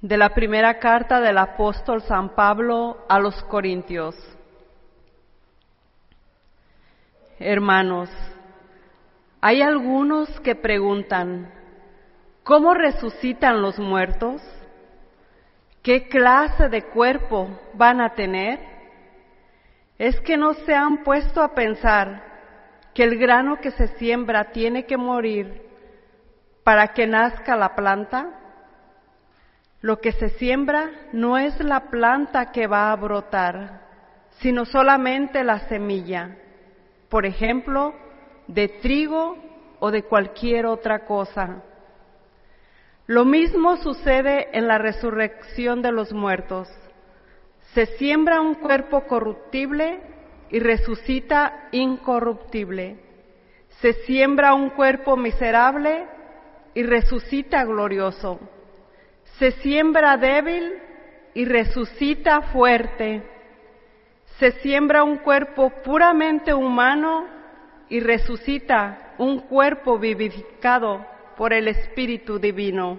De la primera carta del apóstol San Pablo a los Corintios. Hermanos, hay algunos que preguntan, ¿cómo resucitan los muertos? ¿Qué clase de cuerpo van a tener? ¿Es que no se han puesto a pensar que el grano que se siembra tiene que morir para que nazca la planta? Lo que se siembra no es la planta que va a brotar, sino solamente la semilla, por ejemplo, de trigo o de cualquier otra cosa. Lo mismo sucede en la resurrección de los muertos. Se siembra un cuerpo corruptible y resucita incorruptible. Se siembra un cuerpo miserable y resucita glorioso. Se siembra débil y resucita fuerte. Se siembra un cuerpo puramente humano y resucita un cuerpo vivificado por el Espíritu Divino.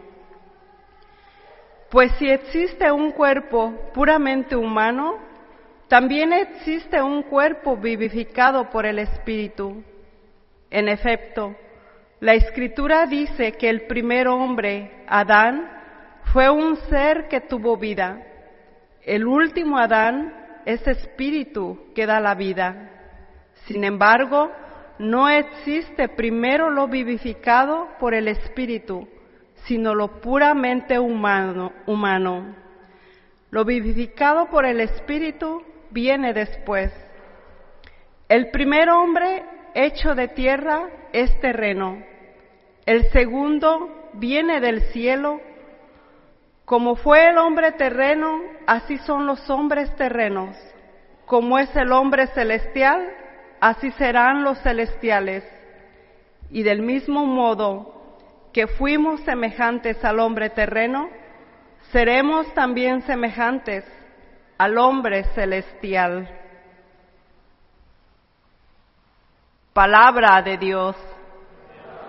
Pues si existe un cuerpo puramente humano, también existe un cuerpo vivificado por el Espíritu. En efecto, la Escritura dice que el primer hombre, Adán, fue un ser que tuvo vida. El último Adán es espíritu que da la vida. Sin embargo, no existe primero lo vivificado por el espíritu, sino lo puramente humano. Lo vivificado por el espíritu viene después. El primer hombre hecho de tierra es terreno. El segundo viene del cielo. Como fue el hombre terreno, así son los hombres terrenos. Como es el hombre celestial, así serán los celestiales. Y del mismo modo que fuimos semejantes al hombre terreno, seremos también semejantes al hombre celestial. Palabra de Dios.